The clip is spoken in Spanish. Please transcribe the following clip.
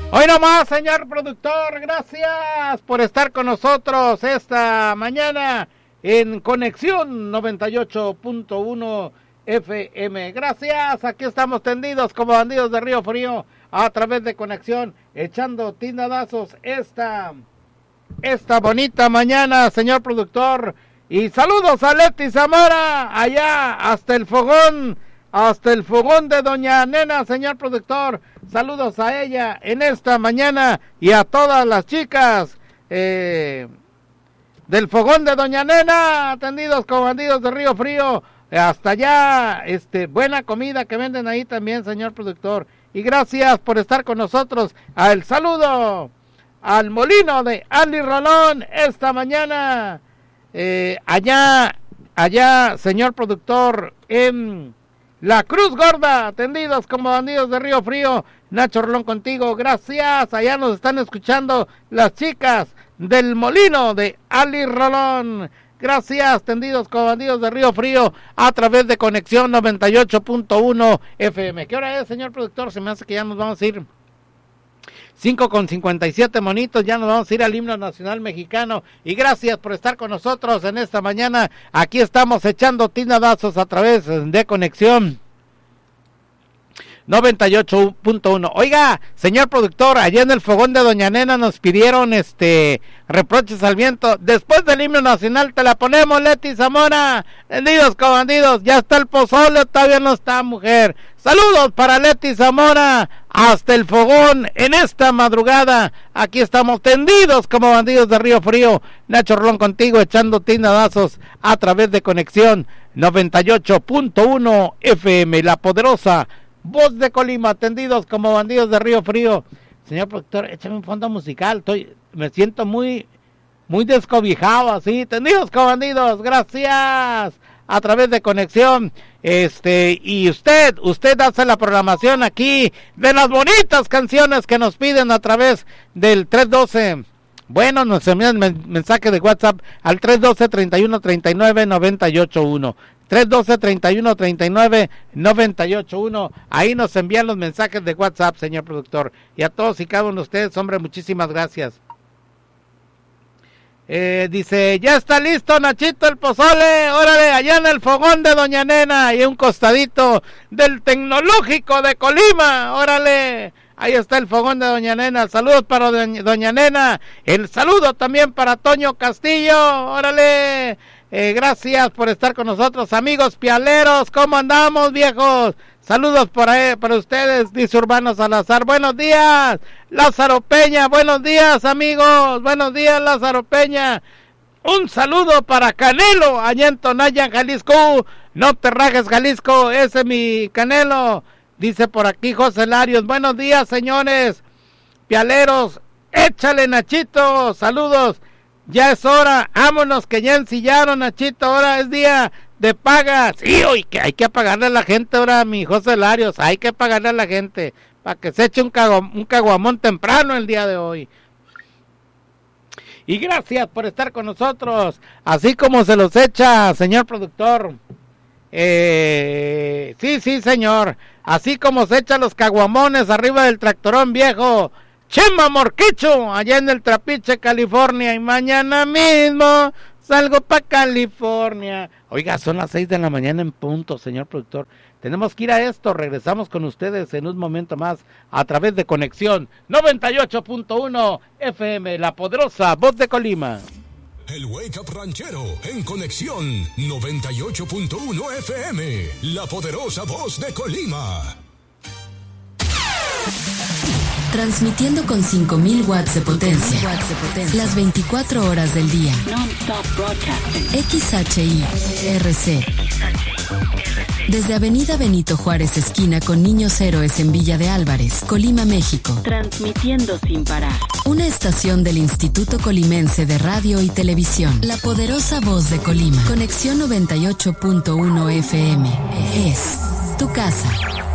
Hoy nomás, señor productor, gracias por estar con nosotros esta mañana en Conexión 98.1 FM. Gracias, aquí estamos tendidos como bandidos de Río Frío a través de Conexión, echando tinadazos esta bonita mañana, señor productor. Y saludos a Leti Zamora, allá hasta el fogón de Doña Nena, señor productor. Saludos a ella en esta mañana y a todas las chicas del fogón de Doña Nena, atendidos como bandidos de Río Frío. Hasta allá, buena comida que venden ahí también, señor productor. Y gracias por estar con nosotros. El saludo al molino de Ali Rolón esta mañana. Allá, señor productor, en La Cruz Gorda, atendidos como bandidos de Río Frío. Nacho Rolón contigo, gracias. Allá nos están escuchando las chicas del molino de Ali Rolón. Gracias, tendidos como bandidos de Río Frío a través de Conexión 98.1 FM. ¿Qué hora es, señor productor? Se me hace que ya nos vamos a ir 5:57 monitos, ya nos vamos a ir al himno nacional mexicano. Y gracias por estar con nosotros en esta mañana. Aquí estamos echando tinadazos a través de Conexión 98.1. Oiga, señor productor, allá en el fogón de Doña Nena nos pidieron reproches al viento. Después del himno nacional te la ponemos, Leti Zamora. Vendidos como bandidos, ya está el pozole, todavía no está, mujer. Saludos para Leti Zamora hasta el fogón en esta madrugada. Aquí estamos tendidos como bandidos de Río Frío. Nacho Rolón contigo, echando tinadazos a través de Conexión 98.1 FM, la poderosa voz de Colima, tendidos como bandidos de Río Frío. Señor productor, échame un fondo musical, me siento muy descobijado así, tendidos como bandidos, gracias, a través de Conexión. Y usted hace la programación aquí de las bonitas canciones que nos piden a través del 312. Bueno, nos envían mensaje de WhatsApp al 312-3139-981. 312-3139-981. Ahí nos envían los mensajes de WhatsApp, señor productor. Y a todos y cada uno de ustedes, hombre, muchísimas gracias. Dice, ya está listo, Nachito, el pozole. Órale, allá en el fogón de Doña Nena y un costadito del Tecnológico de Colima. Órale, ahí está el fogón de Doña Nena. Saludos para Doña Nena. El saludo también para Toño Castillo. Órale. Gracias por estar con nosotros, amigos pialeros. ¿Cómo andamos, viejos? Saludos para ustedes, dice Urbano Salazar. Buenos días, Lázaro Peña. Buenos días, amigos. Buenos días, Lázaro Peña. Un saludo para Canelo, allá en Tonaya, Jalisco. No te rajes, Jalisco, ese es mi Canelo. Dice por aquí José Larios. Buenos días, señores pialeros. Échale, Nachito. Saludos. Ya es hora, vámonos que ya ensillaron, Nachito, ahora es día de paga. Sí, hoy que hay que pagarle a la gente ahora, mi José Larios, hay que pagarle a la gente para que se eche un caguamón temprano el día de hoy. Y gracias por estar con nosotros, así como se los echa, señor productor. Sí, señor, así como se echa los caguamones arriba del tractorón viejo. Chema Morquicho, allá en el Trapiche, California, y mañana mismo salgo para California. Oiga, son las 6 de la mañana en punto, señor productor. Tenemos que ir a esto, regresamos con ustedes en un momento más a través de Conexión 98.1 FM, la poderosa voz de Colima. El Wake Up Ranchero en Conexión 98.1 FM, la poderosa voz de Colima. Transmitiendo con 5,000 watts de potencia. Las 24 horas del día. XHI RC. Desde Avenida Benito Juárez, esquina con Niños Héroes en Villa de Álvarez, Colima, México. Transmitiendo sin parar. Una estación del Instituto Colimense de Radio y Televisión. La poderosa voz de Colima. Conexión 98.1 FM. Es tu casa.